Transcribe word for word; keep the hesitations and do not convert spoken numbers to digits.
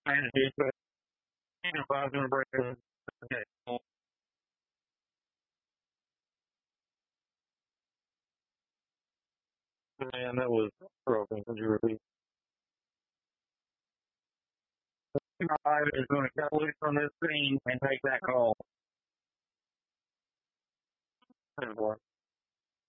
Man, he said, if I was going to break it, okay. Man, that was broken. Could you repeat? I is going to cut loose from this scene and take that call. Ten four.